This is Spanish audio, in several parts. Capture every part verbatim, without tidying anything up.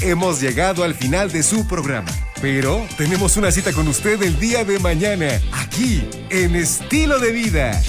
hemos llegado al final de su programa. Pero tenemos una cita con usted el día de mañana, aquí, en Estilo de Vida.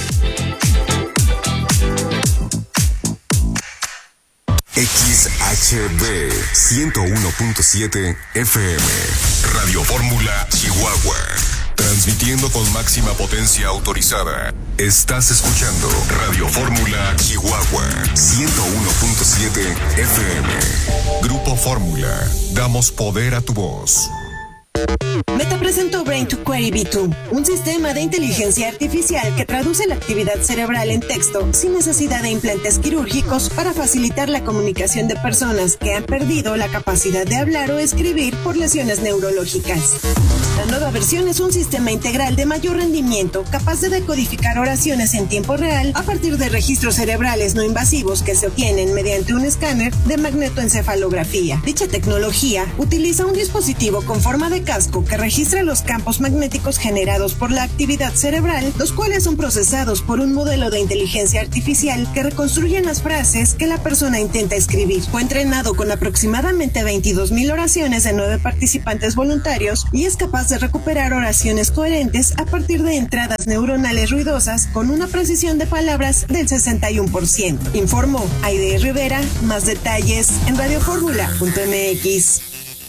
X H B ciento uno punto siete F M, Radio Fórmula Chihuahua. Transmitiendo con máxima potencia autorizada. Estás escuchando Radio Fórmula Chihuahua ciento uno punto siete F M. Grupo Fórmula. Damos poder a tu voz. Meta presentó Brain to Query V dos, un sistema de inteligencia artificial que traduce la actividad cerebral en texto sin necesidad de implantes quirúrgicos para facilitar la comunicación de personas que han perdido la capacidad de hablar o escribir por lesiones neurológicas. La nueva versión es un sistema integral de mayor rendimiento capaz de decodificar oraciones en tiempo real a partir de registros cerebrales no invasivos que se obtienen mediante un escáner de magnetoencefalografía. Dicha tecnología utiliza un dispositivo con forma de casco que registra los campos magnéticos generados por la actividad cerebral, los cuales son procesados por un modelo de inteligencia artificial que reconstruyen las frases que la persona intenta escribir. Fue entrenado con aproximadamente veintidós mil oraciones de nueve participantes voluntarios y es capaz de recuperar oraciones coherentes a partir de entradas neuronales ruidosas con una precisión de palabras del sesenta y uno por ciento. Informó Aide Rivera. Más detalles en radio fórmula punto m x.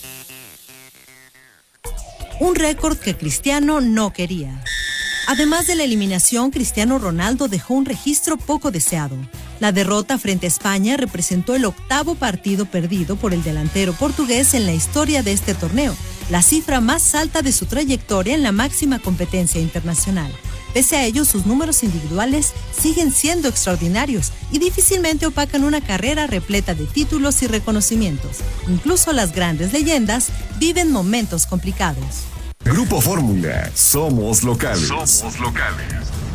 Un récord que Cristiano no quería. Además de la eliminación, Cristiano Ronaldo dejó un registro poco deseado. La derrota frente a España representó el octavo partido perdido por el delantero portugués en la historia de este torneo, la cifra más alta de su trayectoria en la máxima competencia internacional. Pese a ello, sus números individuales siguen siendo extraordinarios y difícilmente opacan una carrera repleta de títulos y reconocimientos. Incluso las grandes leyendas viven momentos complicados. Grupo Fórmula, somos locales. Somos locales.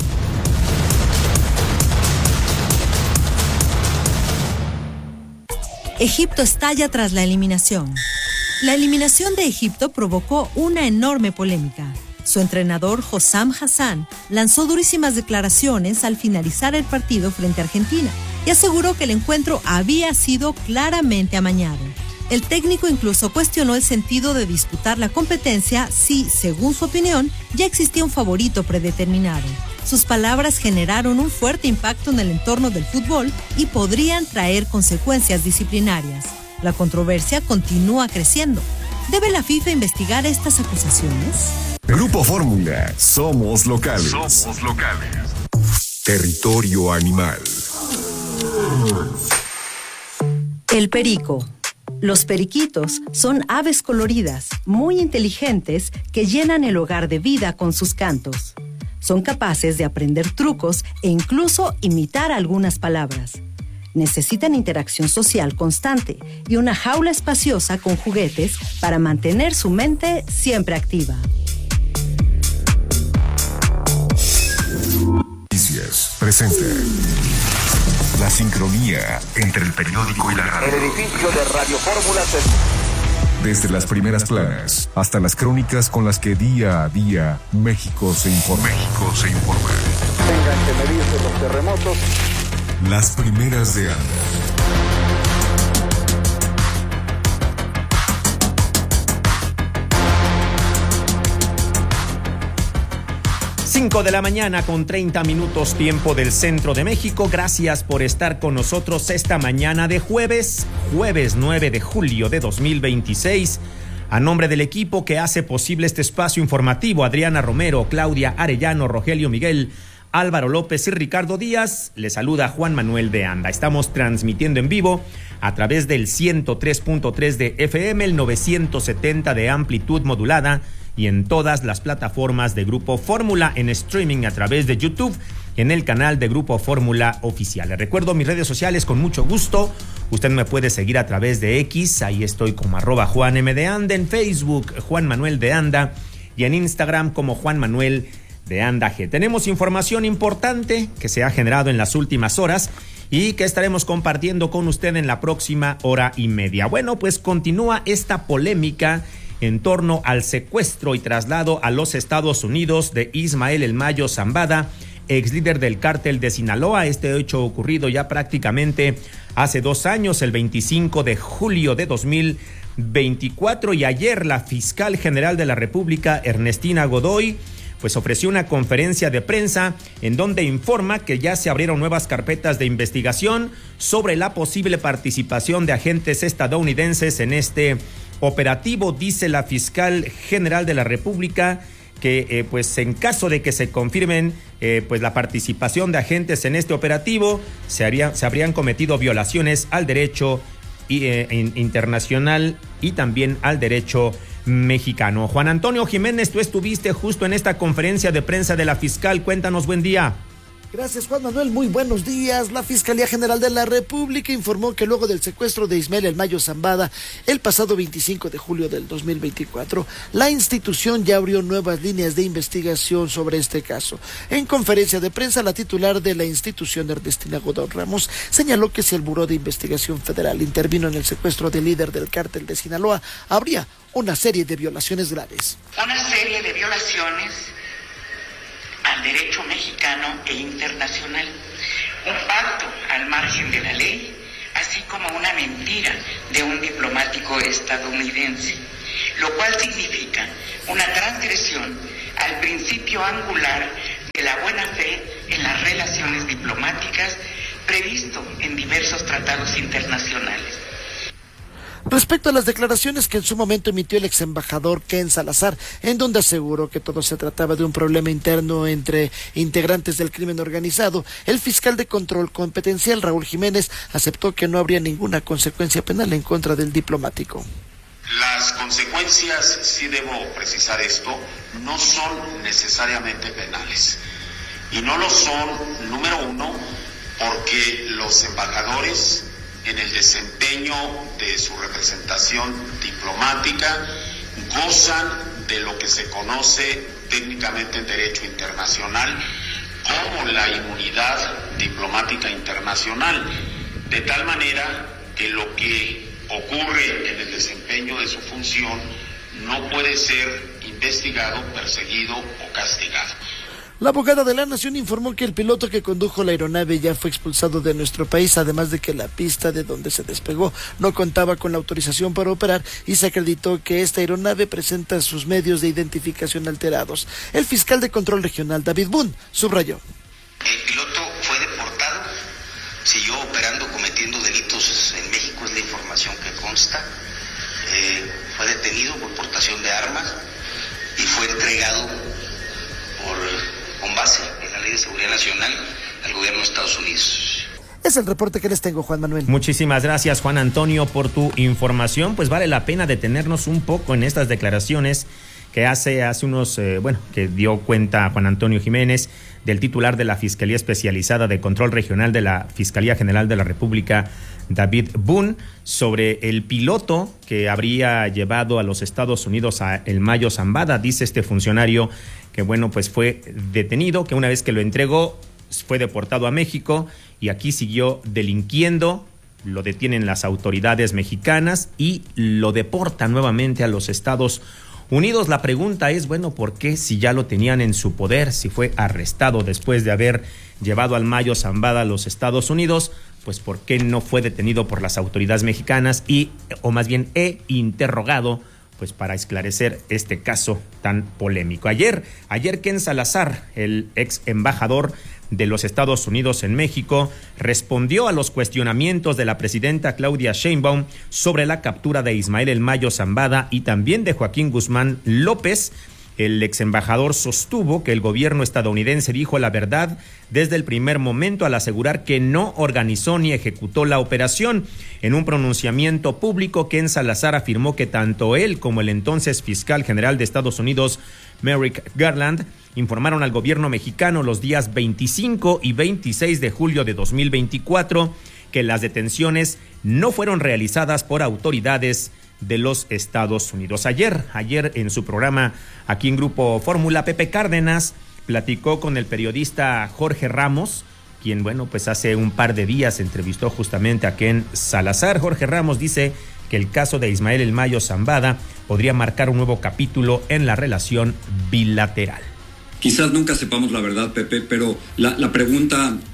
Egipto estalla tras la eliminación. La eliminación de Egipto provocó una enorme polémica. Su entrenador, Hossam Hassan, lanzó durísimas declaraciones al finalizar el partido frente a Argentina y aseguró que el encuentro había sido claramente amañado. El técnico incluso cuestionó el sentido de disputar la competencia si, según su opinión, ya existía un favorito predeterminado. Sus palabras generaron un fuerte impacto en el entorno del fútbol y podrían traer consecuencias disciplinarias. La controversia continúa creciendo. ¿Debe la FIFA investigar estas acusaciones? Grupo Fórmula, somos locales. Somos locales. Territorio animal. El perico. Los periquitos son aves coloridas, muy inteligentes, que llenan el hogar de vida con sus cantos. Son capaces de aprender trucos e incluso imitar algunas palabras. Necesitan interacción social constante y una jaula espaciosa con juguetes para mantener su mente siempre activa. Noticias presenta la sincronía entre el periódico y la radio. El edificio de Radio Fórmula se... Desde las primeras planas hasta las crónicas con las que día a día México se informa. México se informa. Tengan que medirse los terremotos. Las primeras de Anda. cinco de la mañana con treinta minutos tiempo del centro de México. Gracias por estar con nosotros esta mañana de jueves, jueves nueve de julio de dos mil veintiséis. A nombre del equipo que hace posible este espacio informativo, Adriana Romero, Claudia Arellano, Rogelio Miguel, Álvaro López y Ricardo Díaz, le saluda Juan Manuel de Anda. Estamos transmitiendo en vivo a través del ciento tres punto tres de F M, el novecientos setenta de amplitud modulada y en todas las plataformas de Grupo Fórmula, en streaming a través de YouTube, en el canal de Grupo Fórmula Oficial. Le recuerdo mis redes sociales con mucho gusto. Usted me puede seguir a través de X, ahí estoy como arroba Juan M. de Anda, en Facebook Juan Manuel de Anda y en Instagram como Juan Manuel de Anda G. Tenemos información importante que se ha generado en las últimas horas y que estaremos compartiendo con usted en la próxima hora y media. Bueno, pues continúa esta polémica en torno al secuestro y traslado a los Estados Unidos de Ismael El Mayo Zambada, ex líder del cártel de Sinaloa. Este hecho ocurrido ya prácticamente hace dos años, el veinticinco de julio de dos mil veinticuatro. Y ayer la fiscal general de la República, Ernestina Godoy, pues ofreció una conferencia de prensa en donde informa que ya se abrieron nuevas carpetas de investigación sobre la posible participación de agentes estadounidenses en este operativo. Dice la fiscal general de la República que eh, pues en caso de que se confirmen eh, pues la participación de agentes en este operativo, se, haría, se habrían cometido violaciones al derecho y, eh, internacional y también al derecho mexicano. Juan Antonio Jiménez, tú estuviste justo en esta conferencia de prensa de la fiscal. Cuéntanos, buen día. Gracias, Juan Manuel, muy buenos días. La Fiscalía General de la República informó que luego del secuestro de Ismael El Mayo Zambada el pasado veinticinco de julio del dos mil veinticuatro, la institución ya abrió nuevas líneas de investigación sobre este caso. En conferencia de prensa, la titular de la institución, Ernestina Godoy Ramos, señaló que si el Buró de Investigación Federal intervino en el secuestro del líder del cártel de Sinaloa, habría una serie de violaciones graves. Una serie de violaciones al derecho mexicano e internacional, un pacto al margen de la ley, así como una mentira de un diplomático estadounidense, lo cual significa una transgresión al principio angular de la buena fe en las relaciones diplomáticas previsto en diversos tratados internacionales. Respecto a las declaraciones que en su momento emitió el ex embajador Ken Salazar, en donde aseguró que todo se trataba de un problema interno entre integrantes del crimen organizado, el fiscal de control competencial Raúl Jiménez aceptó que no habría ninguna consecuencia penal en contra del diplomático. Las consecuencias, sí debo precisar esto, no son necesariamente penales. Y no lo son, número uno, porque los embajadores, en el desempeño de su representación diplomática, gozan de lo que se conoce técnicamente en derecho internacional como la inmunidad diplomática internacional, de tal manera que lo que ocurre en el desempeño de su función no puede ser investigado, perseguido o castigado. La abogada de la Nación informó que el piloto que condujo la aeronave ya fue expulsado de nuestro país, además de que la pista de donde se despegó no contaba con la autorización para operar y se acreditó que esta aeronave presenta sus medios de identificación alterados. El fiscal de control regional, David Boone, subrayó. El piloto fue deportado, siguió operando, cometiendo delitos en México, es la información que consta. Eh, fue detenido por portación de armas y fue entregado por... con base en la Ley de Seguridad Nacional al gobierno de Estados Unidos. Es el reporte que les tengo, Juan Manuel. Muchísimas gracias, Juan Antonio, por tu información. Pues vale la pena detenernos un poco en estas declaraciones que hace, hace unos, eh, bueno, que dio cuenta Juan Antonio Jiménez, del titular de la Fiscalía Especializada de Control Regional de la Fiscalía General de la República, David Boone, sobre el piloto que habría llevado a los Estados Unidos a El Mayo Zambada. Dice este funcionario que, bueno, pues fue detenido, que una vez que lo entregó, fue deportado a México y aquí siguió delinquiendo. Lo detienen las autoridades mexicanas y lo deportan nuevamente a los Estados Unidos. La pregunta es, bueno, ¿por qué si ya lo tenían en su poder, si fue arrestado después de haber llevado al Mayo Zambada a los Estados Unidos, pues por qué no fue detenido por las autoridades mexicanas y, o más bien, he interrogado pues para esclarecer este caso tan polémico? Ayer, ayer Ken Salazar, el ex embajador de los Estados Unidos en México, respondió a los cuestionamientos de la presidenta Claudia Sheinbaum sobre la captura de Ismael El Mayo Zambada y también de Joaquín Guzmán López. El ex embajador sostuvo que el gobierno estadounidense dijo la verdad desde el primer momento al asegurar que no organizó ni ejecutó la operación. En un pronunciamiento público, Ken Salazar afirmó que tanto él como el entonces fiscal general de Estados Unidos, Merrick Garland, informaron al gobierno mexicano los días veinticinco y veintiséis de julio de dos mil veinticuatro que las detenciones no fueron realizadas por autoridades de los Estados Unidos. Ayer, ayer en su programa aquí en Grupo Fórmula, Pepe Cárdenas platicó con el periodista Jorge Ramos, quien, bueno, pues hace un par de días entrevistó justamente a Ken Salazar. Jorge Ramos dice que el caso de Ismael El Mayo Zambada podría marcar un nuevo capítulo en la relación bilateral. Quizás nunca sepamos la verdad, Pepe, pero la, la pregunta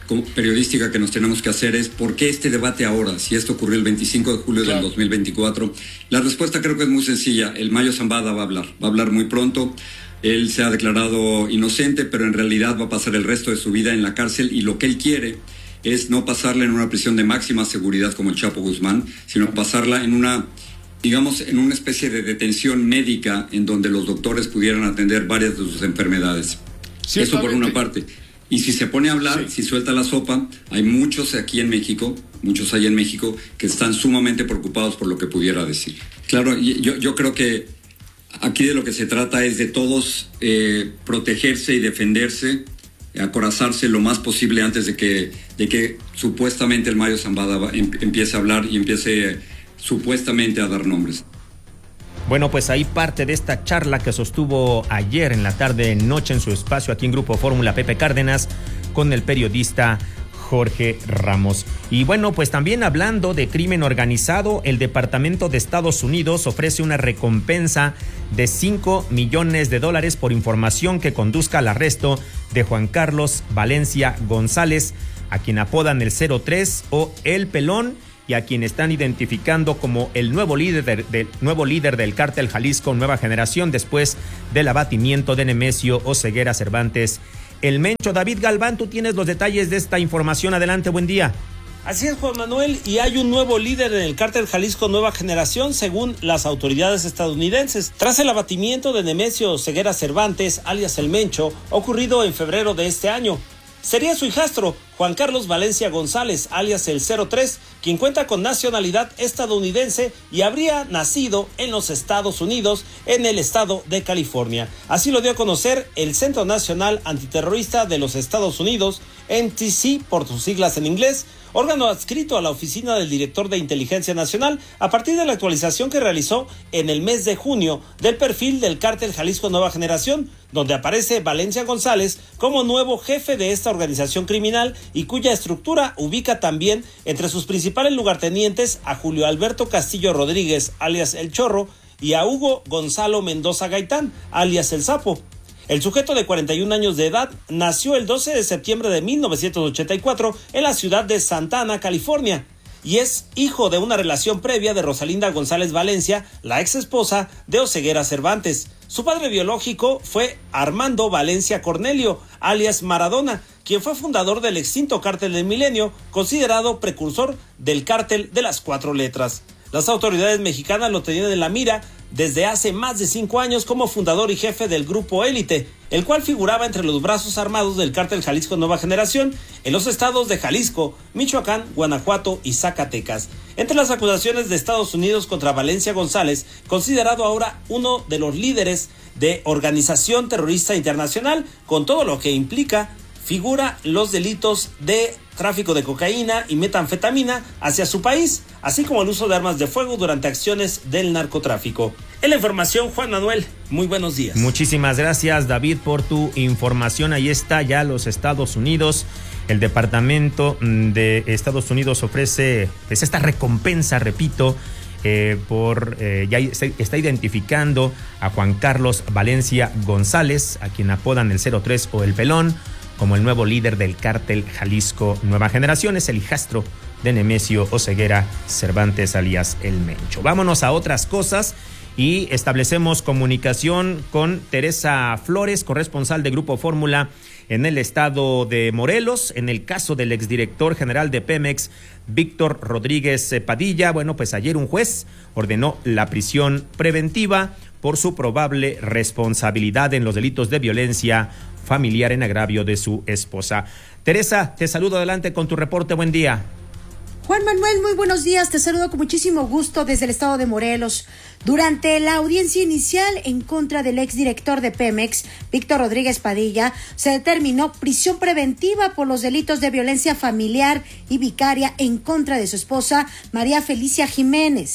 periodística que nos tenemos que hacer es ¿por qué este debate ahora? Si esto ocurrió el veinticinco de julio claro. del dos mil veinticuatro. La respuesta creo que es muy sencilla. El Mayo Zambada va a hablar, va a hablar muy pronto. Él se ha declarado inocente, pero en realidad va a pasar el resto de su vida en la cárcel y lo que él quiere es no pasarla en una prisión de máxima seguridad como el Chapo Guzmán, sino pasarla en una, digamos, en una especie de detención médica en donde los doctores pudieran atender varias de sus enfermedades. Eso por una parte. Y si se pone a hablar, sí. si suelta la sopa, hay muchos aquí en México, muchos hay en México, que están sumamente preocupados por lo que pudiera decir. Claro, yo, yo creo que aquí de lo que se trata es de todos eh, protegerse y defenderse, acorazarse lo más posible antes de que, de que supuestamente el Mayo Zambada em, empiece a hablar y empiece eh, supuestamente a dar nombres. Bueno, pues ahí parte de esta charla que sostuvo ayer en la tarde noche en su espacio aquí en Grupo Fórmula Pepe Cárdenas con el periodista Jorge Ramos. Y bueno, pues también hablando de crimen organizado, el Departamento de Estados Unidos ofrece una recompensa de cinco millones de dólares por información que conduzca al arresto de Juan Carlos Valencia González, a quien apodan el cero tres o El Pelón, y a quien están identificando como el nuevo líder, de, de, nuevo líder del cártel Jalisco Nueva Generación después del abatimiento de Nemesio Oseguera Cervantes El Mencho. David Galván, tú tienes los detalles de esta información. Adelante, buen día. Así es, Juan Manuel, y hay un nuevo líder en el cártel Jalisco Nueva Generación, según las autoridades estadounidenses, tras el abatimiento de Nemesio Oseguera Cervantes, alias El Mencho, ocurrido en febrero de este año. Sería su hijastro, Juan Carlos Valencia González, alias el cero tres, quien cuenta con nacionalidad estadounidense y habría nacido en los Estados Unidos, en el estado de California. Así lo dio a conocer el Centro Nacional Antiterrorista de los Estados Unidos, N T C por sus siglas en inglés, órgano adscrito a la Oficina del Director de Inteligencia Nacional, a partir de la actualización que realizó en el mes de junio del perfil del cártel Jalisco Nueva Generación, donde aparece Valencia González como nuevo jefe de esta organización criminal y cuya estructura ubica también entre sus principales lugartenientes a Julio Alberto Castillo Rodríguez, alias El Chorro, y a Hugo Gonzalo Mendoza Gaitán, alias El Sapo. El sujeto de cuarenta y un años de edad nació el doce de septiembre de mil novecientos ochenta y cuatro en la ciudad de Santa Ana, California, y es hijo de una relación previa de Rosalinda González Valencia, la ex esposa de Oseguera Cervantes. Su padre biológico fue Armando Valencia Cornelio, alias Maradona, quien fue fundador del extinto Cártel del Milenio, considerado precursor del Cártel de las Cuatro Letras. Las autoridades mexicanas lo tenían en la mira desde hace más de cinco años como fundador y jefe del Grupo Élite, el cual figuraba entre los brazos armados del cártel Jalisco Nueva Generación en los estados de Jalisco, Michoacán, Guanajuato y Zacatecas. Entre las acusaciones de Estados Unidos contra Valencia González, considerado ahora uno de los líderes de organización terrorista internacional, con todo lo que implica, figura los delitos de tráfico de cocaína y metanfetamina hacia su país, así como el uso de armas de fuego durante acciones del narcotráfico. En la información, Juan Manuel, muy buenos días. Muchísimas gracias, David, por tu información. Ahí está ya los Estados Unidos. El Departamento de Estados Unidos ofrece pues, esta recompensa, repito, eh, por eh, ya está identificando a Juan Carlos Valencia González, a quien apodan el cero tres o El Pelón, como el nuevo líder del cártel Jalisco Nueva Generación. Es el hijastro de Nemesio Oseguera Cervantes, alias El Mencho. Vámonos a otras cosas y establecemos comunicación con Teresa Flores, corresponsal de Grupo Fórmula en el estado de Morelos, en el caso del exdirector general de Pemex, Víctor Rodríguez Padilla. Bueno, pues ayer un juez ordenó la prisión preventiva por su probable responsabilidad en los delitos de violencia familiar en agravio de su esposa. Teresa, te saludo, adelante con tu reporte, buen día. Juan Manuel, muy buenos días, te saludo con muchísimo gusto desde el estado de Morelos. Durante la audiencia inicial en contra del exdirector de Pemex, Víctor Rodríguez Padilla, se determinó prisión preventiva por los delitos de violencia familiar y vicaria en contra de su esposa, María Felicia Jiménez.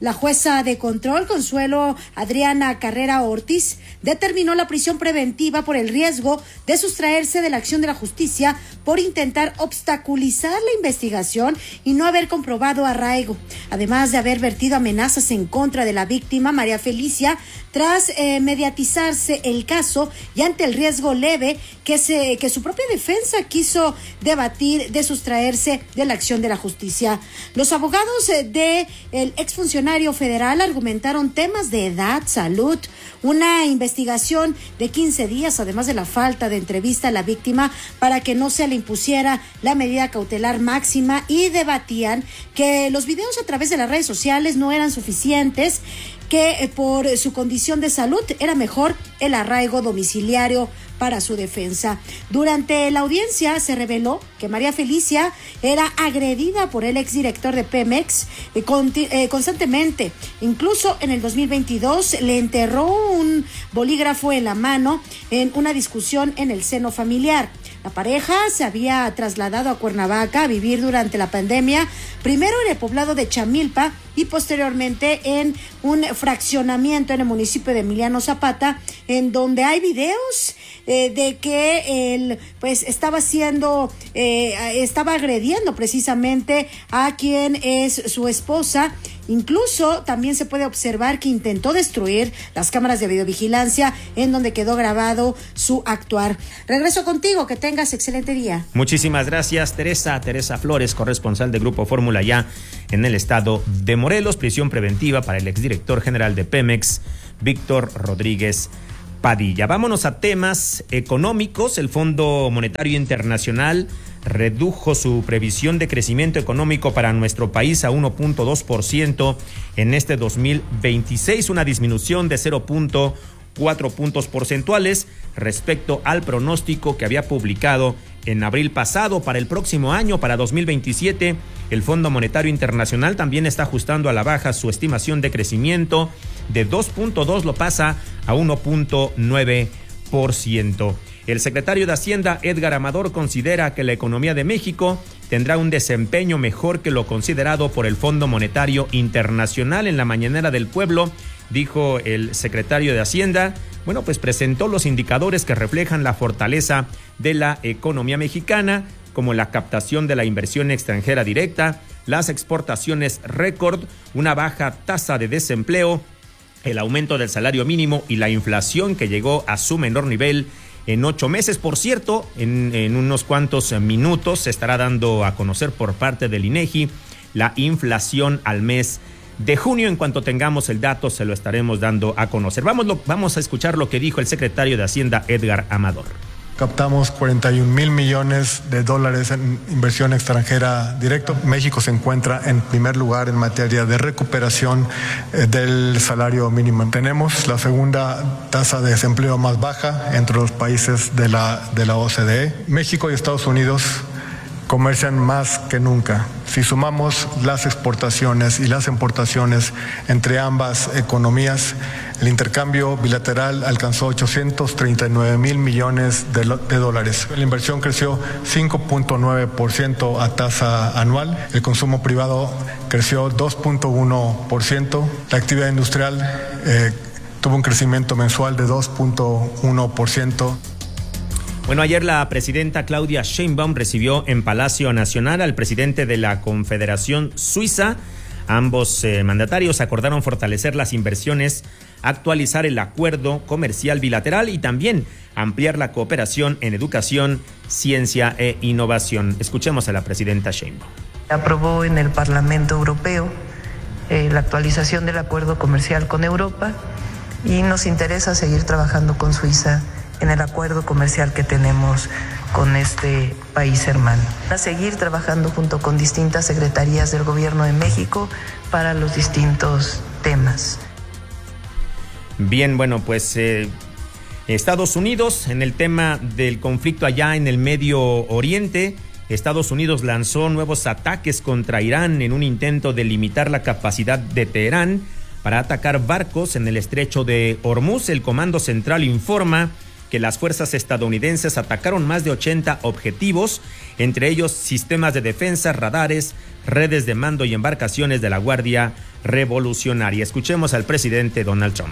La jueza de control, Consuelo Adriana Carrera Ortiz, determinó la prisión preventiva por el riesgo de sustraerse de la acción de la justicia por intentar obstaculizar la investigación y no haber comprobado arraigo, además de haber vertido amenazas en contra de la víctima María Felicia tras eh, mediatizarse el caso y ante el riesgo leve que se que su propia defensa quiso debatir de sustraerse de la acción de la justicia. Los abogados de el exfuncionario federal argumentaron temas de edad, salud, una investigación de quince días, además de la falta de entrevista a la víctima para que no se le impusiera la medida cautelar máxima, y debatían que los videos a través de las redes sociales no eran suficientes, que por su condición de salud era mejor el arraigo domiciliario para su defensa. Durante la audiencia se reveló que María Felicia era agredida por el exdirector de Pemex eh, conti- eh, constantemente. Incluso en el dos mil veintidós le enterró un bolígrafo en la mano en una discusión en el seno familiar. La pareja se había trasladado a Cuernavaca a vivir durante la pandemia, primero en el poblado de Chamilpa y posteriormente en un fraccionamiento en el municipio de Emiliano Zapata, en donde hay videos eh, de que él pues estaba haciendo, eh, estaba agrediendo precisamente a quien es su esposa. Incluso también se puede observar que intentó destruir las cámaras de videovigilancia en donde quedó grabado su actuar. Regreso contigo, que tengas excelente día. Muchísimas gracias, Teresa. Teresa Flores, corresponsal de Grupo Fórmula ya en el estado de Morelos. Prisión preventiva para el exdirector general de Pemex, Víctor Rodríguez Padilla. Vámonos a temas económicos. El Fondo Monetario Internacional redujo su previsión de crecimiento económico para nuestro país a uno punto dos por ciento en este dos mil veintiséis, una disminución de cero punto cuatro puntos porcentuales respecto al pronóstico que había publicado en abril pasado. Para el próximo año, para dos mil veintisiete, el Fondo Monetario Internacional también está ajustando a la baja su estimación de crecimiento de dos punto dos, lo pasa a uno punto nueve por ciento. El secretario de Hacienda, Edgar Amador, considera que la economía de México tendrá un desempeño mejor que lo considerado por el Fondo Monetario Internacional. En la mañanera del pueblo, dijo el secretario de Hacienda, bueno, pues presentó los indicadores que reflejan la fortaleza de la economía mexicana, como la captación de la inversión extranjera directa, las exportaciones récord, una baja tasa de desempleo, el aumento del salario mínimo y la inflación que llegó a su menor nivel en ocho meses. Por cierto, en, en unos cuantos minutos se estará dando a conocer por parte del INEGI la inflación al mes de junio. En cuanto tengamos el dato, se lo estaremos dando a conocer. Vamos, lo, vamos a escuchar lo que dijo el secretario de Hacienda, Edgar Amador. Captamos cuarenta y un mil millones de dólares en inversión extranjera directo. México se encuentra en primer lugar en materia de recuperación eh, del salario mínimo. Tenemos la segunda tasa de desempleo más baja entre los países de la, de la O C D E. México y Estados Unidos comercian más que nunca. Si sumamos las exportaciones y las importaciones entre ambas economías, el intercambio bilateral alcanzó ochocientos treinta y nueve mil millones de, de dólares. La inversión creció cinco punto nueve por ciento a tasa anual. El consumo privado creció dos punto uno por ciento. La actividad industrial eh, tuvo un crecimiento mensual de dos punto uno por ciento. Bueno, ayer la presidenta Claudia Sheinbaum recibió en Palacio Nacional al presidente de la Confederación Suiza. Ambos eh, mandatarios acordaron fortalecer las inversiones, actualizar el acuerdo comercial bilateral y también ampliar la cooperación en educación, ciencia e innovación. Escuchemos a la presidenta Sheinbaum. Aprobó en el Parlamento Europeo eh, la actualización del acuerdo comercial con Europa y nos interesa seguir trabajando con Suiza en el acuerdo comercial que tenemos con este país hermano. A seguir trabajando junto con distintas secretarías del Gobierno de México para los distintos temas. Bien, bueno, pues eh, Estados Unidos, en el tema del conflicto allá en el Medio Oriente, Estados Unidos lanzó nuevos ataques contra Irán en un intento de limitar la capacidad de Teherán para atacar barcos en el estrecho de Hormuz. El Comando Central informa que las fuerzas estadounidenses atacaron más de ochenta objetivos, entre ellos sistemas de defensa, radares, redes de mando y embarcaciones de la Guardia Revolucionaria. Escuchemos al presidente Donald Trump.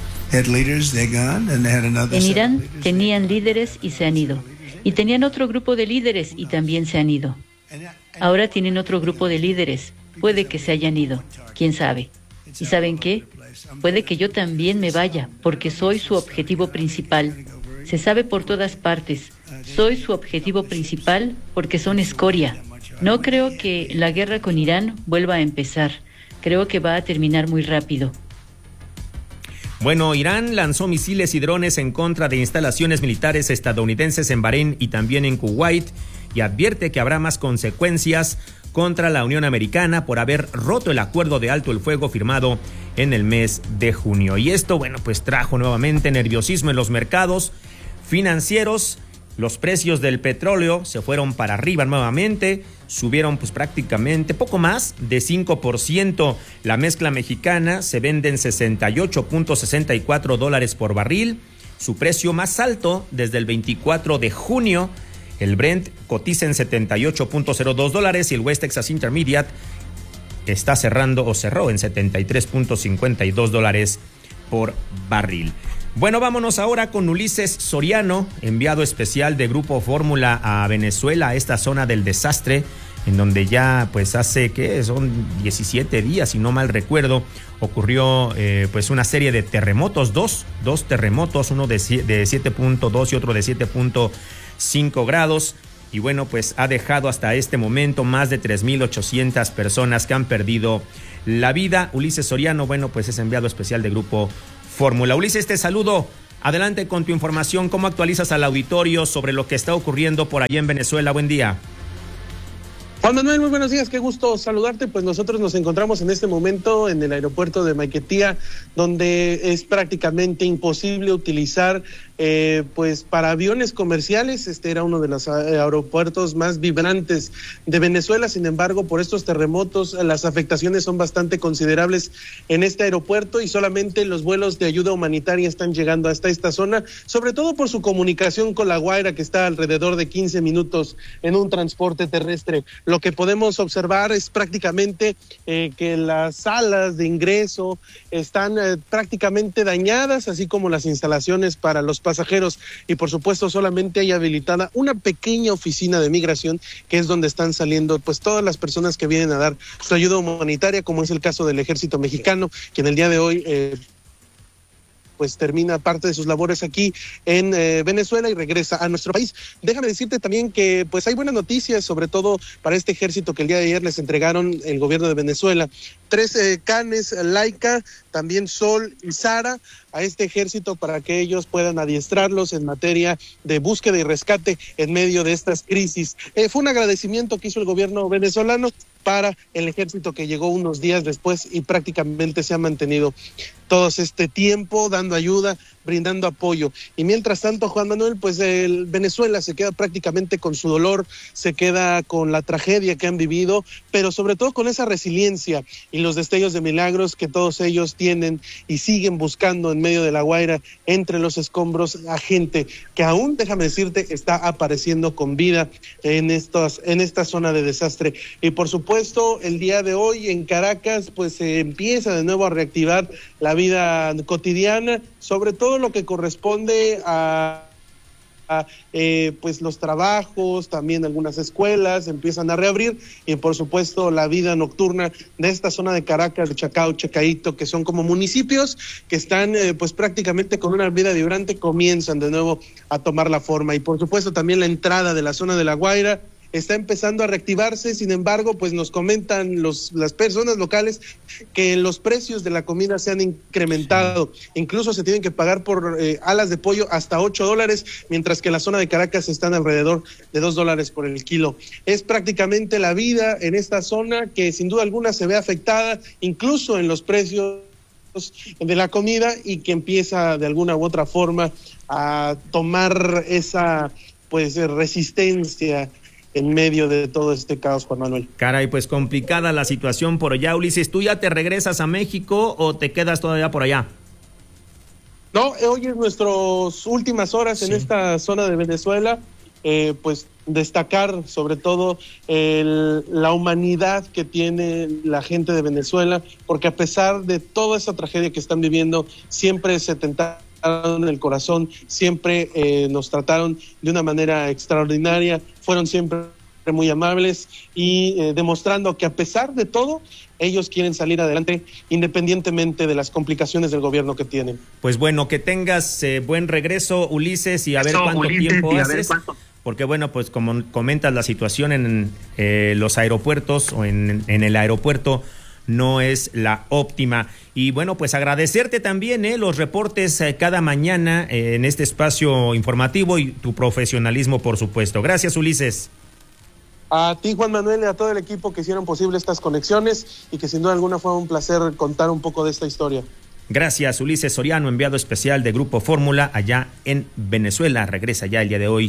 En Irán tenían líderes y se han ido. Y tenían otro grupo de líderes y también se han ido. Ahora tienen otro grupo de líderes. Puede que se hayan ido. ¿Quién sabe? ¿Y saben qué? Puede que yo también me vaya, porque soy su objetivo principal. Se sabe por todas partes. Soy su objetivo principal porque son escoria. No creo que la guerra con Irán vuelva a empezar. Creo que va a terminar muy rápido. Bueno, Irán lanzó misiles y drones en contra de instalaciones militares estadounidenses en Bahrein y también en Kuwait, y advierte que habrá más consecuencias contra la Unión Americana por haber roto el acuerdo de alto el fuego firmado en el mes de junio. Y esto, bueno, pues trajo nuevamente nerviosismo en los mercados financieros. Los precios del petróleo se fueron para arriba nuevamente, subieron pues prácticamente poco más de cinco por ciento. La mezcla mexicana se vende en sesenta y ocho punto sesenta y cuatro dólares por barril, su precio más alto desde el veinticuatro de junio. El Brent cotiza en setenta y ocho punto cero dos dólares y el West Texas Intermediate está cerrando o cerró en setenta y tres punto cincuenta y dos dólares por barril. Bueno, vámonos ahora con Ulises Soriano, enviado especial de Grupo Fórmula a Venezuela, a esta zona del desastre, en donde ya pues hace que son diecisiete días, si no mal recuerdo, ocurrió eh, pues una serie de terremotos, dos, dos terremotos, uno de, de siete punto dos y otro de siete punto cinco grados. Y bueno, pues ha dejado hasta este momento más de tres mil ochocientas personas que han perdido la vida. Ulises Soriano, bueno, pues es enviado especial de Grupo Fórmula. Ulises, te saludo. Adelante con tu información. ¿Cómo actualizas al auditorio sobre lo que está ocurriendo por allá en Venezuela? Buen día. Juan Manuel, muy buenos días, qué gusto saludarte. Pues nosotros nos encontramos en este momento en el aeropuerto de Maiquetía, donde es prácticamente imposible utilizar eh, pues para aviones comerciales. Este era uno de los aeropuertos más vibrantes de Venezuela. Sin embargo, por estos terremotos, las afectaciones son bastante considerables en este aeropuerto y solamente los vuelos de ayuda humanitaria están llegando hasta esta zona, sobre todo por su comunicación con La Guaira, que está alrededor de quince minutos en un transporte terrestre. Lo que podemos observar es prácticamente eh, que las salas de ingreso están eh, prácticamente dañadas, así como las instalaciones para los pasajeros, y por supuesto solamente hay habilitada una pequeña oficina de migración, que es donde están saliendo pues todas las personas que vienen a dar su ayuda humanitaria, como es el caso del Ejército Mexicano, que en el día de hoy eh, pues termina parte de sus labores aquí en eh, Venezuela y regresa a nuestro país. Déjame decirte también que pues hay buenas noticias, sobre todo para este ejército que el día de ayer les entregaron el gobierno de Venezuela. Tres eh, canes Laika, también Sol y Sara, a este ejército para que ellos puedan adiestrarlos en materia de búsqueda y rescate en medio de estas crisis. Eh, fue un agradecimiento que hizo el gobierno venezolano para el ejército que llegó unos días después y prácticamente se ha mantenido todo este tiempo dando ayuda, brindando apoyo. Y mientras tanto, Juan Manuel, pues el Venezuela se queda prácticamente con su dolor, se queda con la tragedia que han vivido, pero sobre todo con esa resiliencia y los destellos de milagros que todos ellos tienen y siguen buscando en medio de La Guaira, entre los escombros, a gente que aún, déjame decirte, está apareciendo con vida en estos, en esta zona de desastre. Y por supuesto, el día de hoy en Caracas, pues se empieza de nuevo a reactivar la vida cotidiana, sobre todo lo que corresponde a, a eh, pues los trabajos, también algunas escuelas empiezan a reabrir, y por supuesto la vida nocturna de esta zona de Caracas, de Chacao, Chacaíto, que son como municipios que están eh, pues prácticamente con una vida vibrante, comienzan de nuevo a tomar la forma. Y por supuesto también la entrada de la zona de La Guaira está empezando a reactivarse. Sin embargo, pues nos comentan los, las personas locales que los precios de la comida se han incrementado, incluso se tienen que pagar por eh, alas de pollo hasta ocho dólares, mientras que en la zona de Caracas están alrededor de dos dólares por el kilo. Es prácticamente la vida en esta zona que sin duda alguna se ve afectada, incluso en los precios de la comida, y que empieza de alguna u otra forma a tomar esa pues resistencia en medio de todo este caos, Juan Manuel. Caray, pues complicada la situación por allá. Ulises, ¿tú ya te regresas a México o te quedas todavía por allá? No, hoy en nuestras últimas horas sí. en esta zona de Venezuela, eh, pues destacar sobre todo el, la humanidad que tiene la gente de Venezuela, porque a pesar de toda esa tragedia que están viviendo, siempre se tentaron el corazón, siempre eh, nos trataron de una manera extraordinaria, fueron siempre muy amables y eh, demostrando que a pesar de todo, ellos quieren salir adelante independientemente de las complicaciones del gobierno que tienen. Pues bueno, que tengas eh, buen regreso, Ulises, y a ver Eso, cuánto Ulises, tiempo haces. Cuánto... Porque bueno, pues como comentas, la situación en eh, los aeropuertos o en, en el aeropuerto no es la óptima. Y bueno, pues agradecerte también eh, los reportes eh, cada mañana eh, en este espacio informativo y tu profesionalismo, por supuesto. Gracias, Ulises. A ti, Juan Manuel, y a todo el equipo que hicieron posible estas conexiones y que sin duda alguna fue un placer contar un poco de esta historia. Gracias, Ulises Soriano, enviado especial de Grupo Fórmula allá en Venezuela. Regresa ya el día de hoy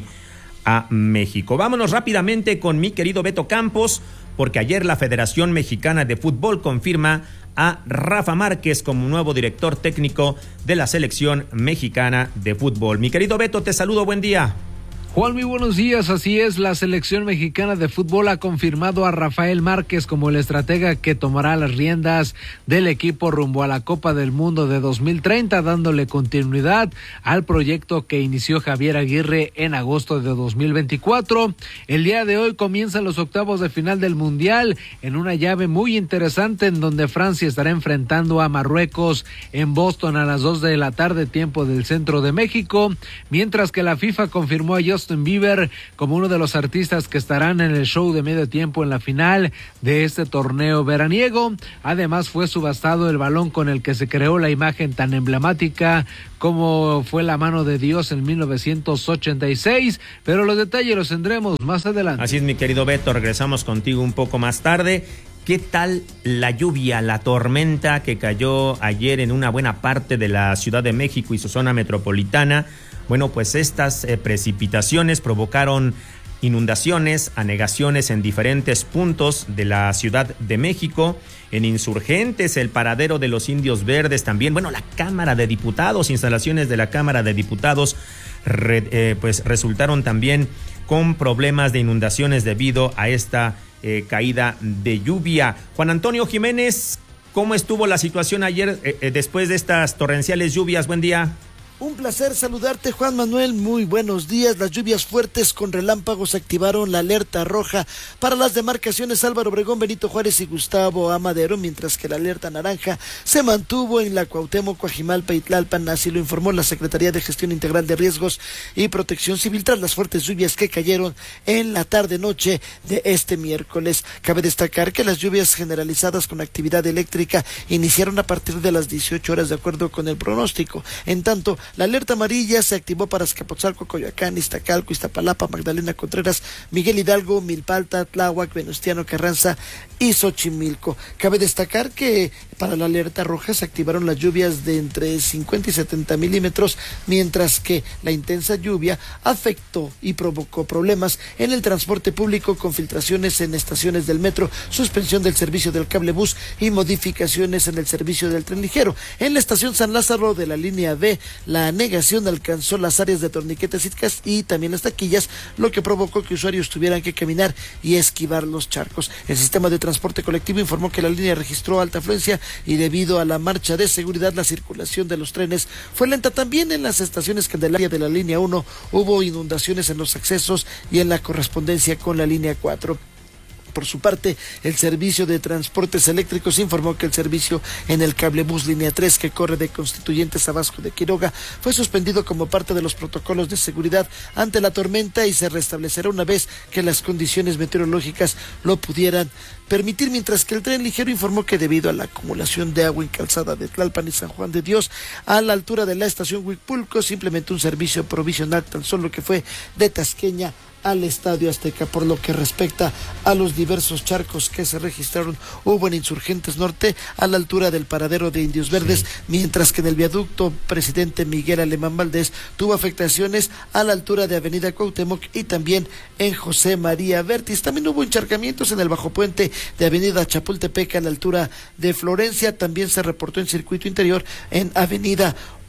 a México. Vámonos rápidamente con mi querido Beto Campos, porque ayer la Federación Mexicana de Fútbol confirma a Rafa Márquez como nuevo director técnico de la selección mexicana de fútbol. Mi querido Beto, te saludo, buen día. Juan, muy buenos días. Así es, la selección mexicana de fútbol ha confirmado a Rafael Márquez como el estratega que tomará las riendas del equipo rumbo a la Copa del Mundo de dos mil treinta, dándole continuidad al proyecto que inició Javier Aguirre en agosto de dos mil veinticuatro. El día de hoy comienzan los octavos de final del Mundial en una llave muy interesante en donde Francia estará enfrentando a Marruecos en Boston a las dos de la tarde, tiempo del centro de México, mientras que la FIFA confirmó a Justin Bieber como uno de los artistas que estarán en el show de medio tiempo en la final de este torneo veraniego. Además, fue subastado el balón con el que se creó la imagen tan emblemática como fue la mano de Dios en mil novecientos ochenta y seis, pero los detalles los tendremos más adelante. Así es, mi querido Beto, regresamos contigo un poco más tarde. ¿Qué tal la lluvia, la tormenta que cayó ayer en una buena parte de la Ciudad de México y su zona metropolitana? Bueno, pues estas eh, precipitaciones provocaron inundaciones, anegaciones en diferentes puntos de la Ciudad de México, en Insurgentes, el paradero de los Indios Verdes también, bueno, la Cámara de Diputados, instalaciones de la Cámara de Diputados, re, eh, pues resultaron también con problemas de inundaciones debido a esta eh, caída de lluvia. Juan Antonio Jiménez, ¿cómo estuvo la situación ayer eh, eh, después de estas torrenciales lluvias? Buen día. Un placer saludarte, Juan Manuel, muy buenos días. Las lluvias fuertes con relámpagos activaron la alerta roja para las demarcaciones Álvaro Obregón, Benito Juárez y Gustavo Amadero, mientras que la alerta naranja se mantuvo en la Cuauhtémoc, Coajimalpa y Tlalpan, así lo informó la Secretaría de Gestión Integral de Riesgos y Protección Civil tras las fuertes lluvias que cayeron en la tarde-noche de este miércoles. Cabe destacar que las lluvias generalizadas con actividad eléctrica iniciaron a partir de las dieciocho horas de acuerdo con el pronóstico. En tanto, la alerta amarilla se activó para Azcapotzalco, Coyoacán, Iztacalco, Iztapalapa, Magdalena Contreras, Miguel Hidalgo, Milpalta, Tláhuac, Venustiano Carranza y Xochimilco. Cabe destacar que para la alerta roja se activaron las lluvias de entre cincuenta y setenta milímetros, mientras que la intensa lluvia afectó y provocó problemas en el transporte público con filtraciones en estaciones del metro, suspensión del servicio del cablebús y modificaciones en el servicio del tren ligero. En la estación San Lázaro de la línea B, la negación alcanzó las áreas de torniquetes y también las taquillas, lo que provocó que usuarios tuvieran que caminar y esquivar los charcos. El sistema de transporte colectivo informó que la línea registró alta afluencia y debido a la marcha de seguridad la circulación de los trenes fue lenta. También en las estaciones Candelaria de la línea uno hubo inundaciones en los accesos y en la correspondencia con la línea cuatro. Por su parte, el servicio de transportes eléctricos informó que el servicio en el cablebús línea tres que corre de Constituyentes a Vasco de Quiroga fue suspendido como parte de los protocolos de seguridad ante la tormenta y se restablecerá una vez que las condiciones meteorológicas lo pudieran permitir, mientras que el tren ligero informó que debido a la acumulación de agua en calzada de Tlalpan y San Juan de Dios a la altura de la estación Huipulco se implementó un servicio provisional tan solo que fue de Tasqueña al Estadio Azteca. Por lo que respecta a los diversos charcos que se registraron, hubo en Insurgentes Norte a la altura del paradero de Indios Verdes, sí. Mientras que en el viaducto Presidente Miguel Alemán Valdés tuvo afectaciones a la altura de Avenida Cuauhtémoc y también en José María Vértiz. También hubo encharcamientos en el bajo puente de Avenida Chapultepec a la altura de Florencia. También se reportó en circuito interior en Avenida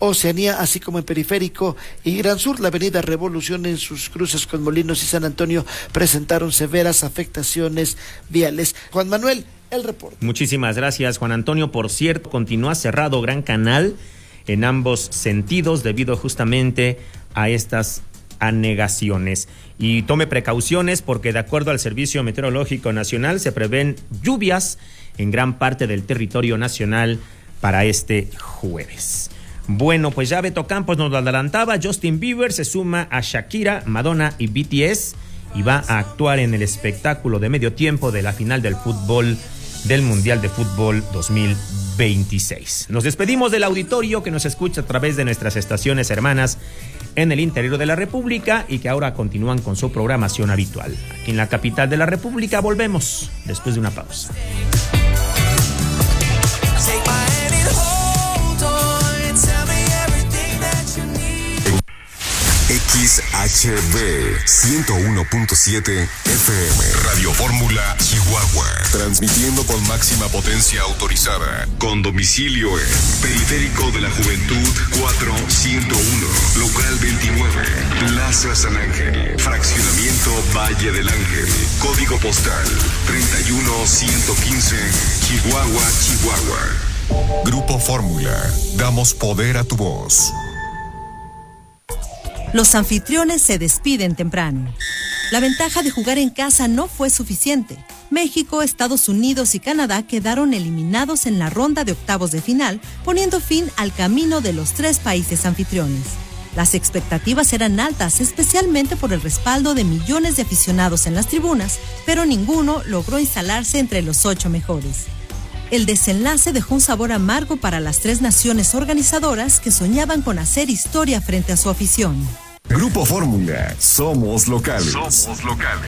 Oceanía, así como en Periférico y Gran Sur. La avenida Revolución en sus cruces con Molinos y San Antonio presentaron severas afectaciones viales. Juan Manuel, el reporte. Muchísimas gracias, Juan Antonio. Por cierto, continúa cerrado Gran Canal en ambos sentidos debido justamente a estas anegaciones. Y tome precauciones porque de acuerdo al Servicio Meteorológico Nacional se prevén lluvias en gran parte del territorio nacional para este jueves. Bueno, pues ya Beto Campos nos lo adelantaba. Justin Bieber se suma a Shakira, Madonna y B T S y va a actuar en el espectáculo de medio tiempo de la final del fútbol del Mundial de Fútbol dos mil veintiséis. Nos despedimos del auditorio que nos escucha a través de nuestras estaciones hermanas en el interior de la República y que ahora continúan con su programación habitual. Aquí en la capital de la República volvemos después de una pausa. X H B ciento uno punto siete F M Radio Fórmula Chihuahua, transmitiendo con máxima potencia autorizada, con domicilio en Periférico de la Juventud cuatrocientos uno, local veintinueve, Plaza San Ángel, fraccionamiento Valle del Ángel, código postal treinta y uno ciento quince, Chihuahua, Chihuahua. Grupo Fórmula, damos poder a tu voz. Los anfitriones se despiden temprano. La ventaja de jugar en casa no fue suficiente. México, Estados Unidos y Canadá quedaron eliminados en la ronda de octavos de final, poniendo fin al camino de los tres países anfitriones. Las expectativas eran altas, especialmente por el respaldo de millones de aficionados en las tribunas, pero ninguno logró instalarse entre los ocho mejores. El desenlace dejó un sabor amargo para las tres naciones organizadoras que soñaban con hacer historia frente a su afición. Grupo Fórmula, somos locales. Somos locales.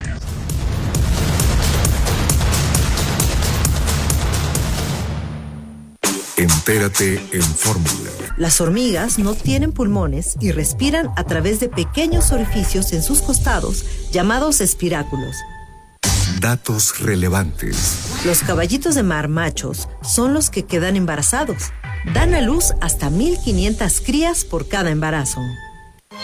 Entérate en Fórmula. Las hormigas no tienen pulmones y respiran a través de pequeños orificios en sus costados llamados espiráculos. Datos relevantes. Los caballitos de mar machos son los que quedan embarazados. Dan a luz hasta mil quinientas crías por cada embarazo.